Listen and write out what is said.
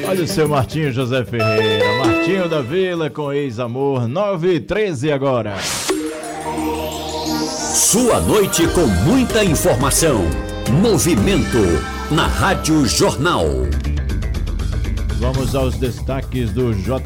Olha o seu Martinho José Ferreira, Martinho da Vila com ex-amor, 9h13 agora. Sua noite com muita informação. Movimento na Rádio Jornal. Vamos aos destaques do J.